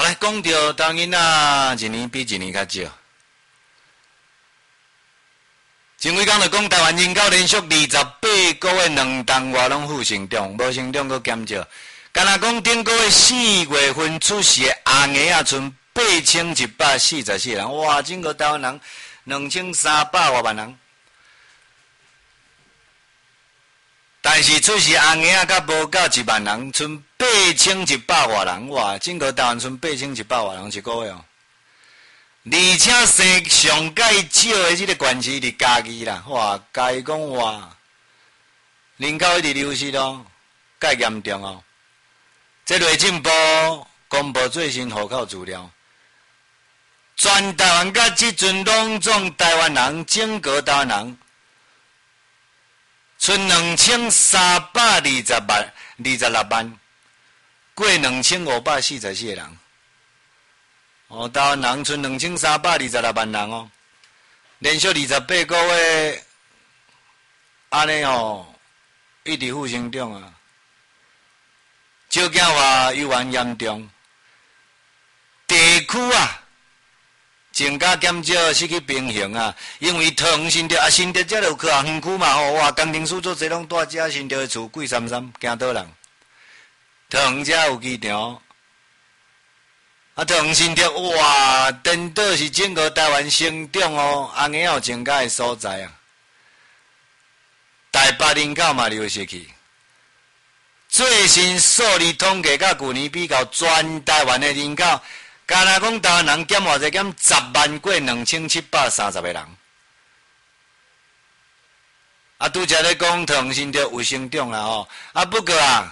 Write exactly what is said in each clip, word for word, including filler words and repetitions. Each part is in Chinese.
来讲到台湾囡仔一年比一年较少。前几工就讲台湾人口连续二十八个月两档外拢负成长，无成长佫减少。敢若讲顶个月四月份出世的阿爷啊，剩八千一百四十四人，哇！整个台湾人两千三百多万人。但是出世阿爷啊，甲无到一万人，剩八千一百外人，哇！整个台湾剩八千一百外人一个月哦。而且生上介少的这个县市伫嘉义啦，哇！嘉义讲哇，人口一直流失咯，介严重哦。这内政部公布最新户口资料，全台湾甲即阵拢总台湾人，整个台湾人，剩两千三百二十万、二十六万，过两千五百四十四个人。哦，台湾人剩两千三百二十六万人哦，连续二十八个月，安尼哦，一直负成长啊。少子化尤为严重，地区啊，增加减少失去平衡啊。因为桃园新竹啊，新竹才有去啊园区嘛吼，哇，工程师做侪拢住遮，新竹的厝贵三三，惊倒人。桃园遮有机场，啊，桃园新竹哇，颠倒是整个台湾成长哦，安尼有增加的所在啊。台北人口嘛流失去。最新数字统计，甲去年比较，全台湾的人口，敢若讲台湾人减偌济，减十万过两千七百三十个人。啊，拄则咧讲桃园新竹有成长啦吼，啊不过啊，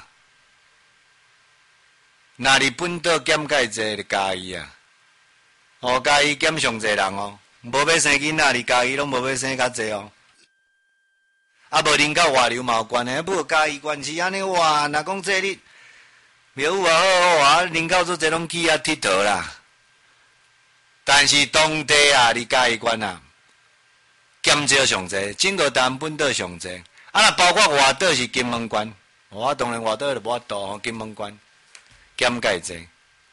若日本岛减介济就嘉义啊，哦嘉义减上济人哦，无要生囡仔，伫嘉义拢无要生较济哦。啊，无人口外流嘛有关系，不过嘉义县市安尼哇，若讲这里庙宇啊好好啊，人口做这拢去遐佚佗啦。但是当地啊，伫嘉义县啊，减少上济，整个台湾本岛上济。啊，若包括外岛是金门县，我当然外岛就无法度吼，金门县减介济。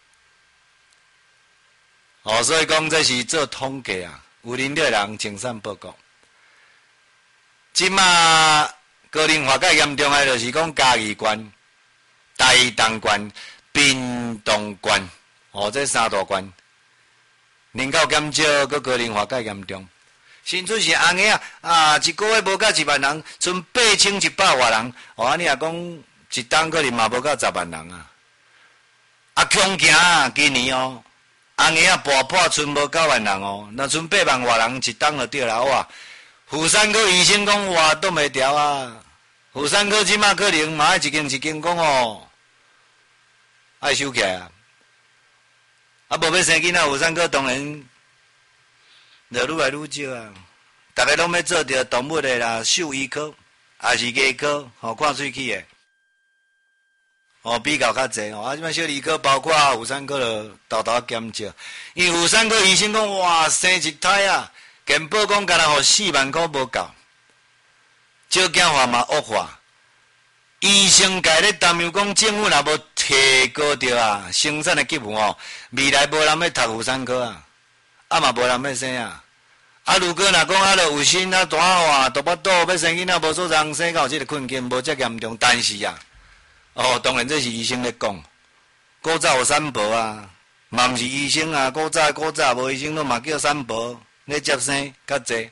哦，所以讲这是做统计啊，有能力的人精算报告。即马高龄化介严重的，就是讲嘉义县、台东县、屏东县，哦，这三大县人口减少，佮高龄化介严重。新出是安尼啊，啊，一个月无到一万人，剩八千一百外人，哦，安尼也讲一档可能嘛无到十万人啊。啊，恐惊啊，今年哦，安尼啊，破破剩无九万人哦，那剩八万外人一档就对啦，哇！妇产科医生讲哇，挡袂牢啊！妇产科即马可能嘛爱一间一间讲哦，爱收起来啊！啊，无要生囡仔，妇产科当然就愈来愈少啊！逐个拢要做着动物的啦，兽医科，也是牙科，吼看喙齿的，哦比较较济哦。啊，即摆小儿科包括妇产科就豆豆减少，因为妇产科医生讲哇，生一胎啊！健保讲，干若互四万块无够，少子化嘛恶化。医生家咧担忧讲，政府若无提高着啊，生产的级数哦，未来无人要读妇产科啊，啊嘛无人要生啊。啊，如果若讲啊，著有心啊大话，大巴肚要生囡仔，无所人生，有即个困境，无遮严重。但是啊，哦，当然这是医生咧讲，古早有产婆啊，嘛毋是医生啊，古早古早无医生，都嘛叫产婆。咧接生较济，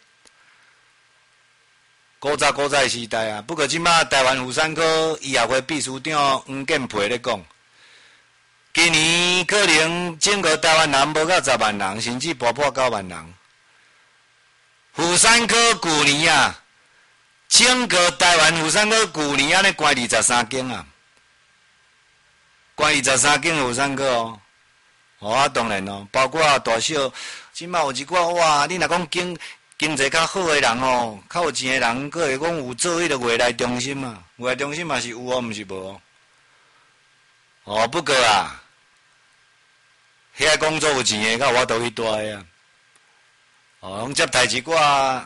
古早古早的时代啊。不过即马台湾妇产科医学会秘书长黄建培咧讲，今年可能整个台湾人无到十万人，甚至破破九万人。妇产科去年啊，整个台湾妇产科去年安尼关二十三间啊，关二十三间妇产科哦。哦啊，当然哦，包括大小。即马有一寡哇，你若讲经经济较好诶人哦，较有钱诶人，佫会讲有做迄个未来中心嘛，未来中心嘛是有哦，毋是无哦。哦，不过啊，遐工作有钱诶，较有法度去住诶啊。哦，拢接待一寡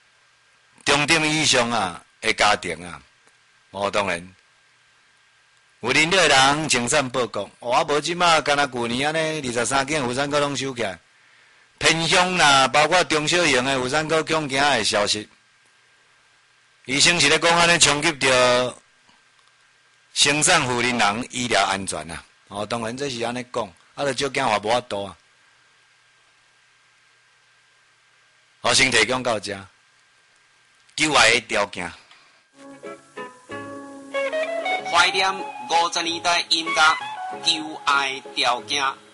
中等以上啊诶家庭啊。哦，当然， 有领导的人清散报告，哦，啊无即马敢若旧年安尼二十三件妇产科拢收起来，偏乡啦，包括中小型的妇产科恐惊会消失。医生是咧讲安尼冲击着生产妇人人医疗安全啊！哦，当然这是安尼讲，啊，就少惊话无法度啊。我先提供到这，救爱的条件。 怀念五十年代音乐，救爱条件。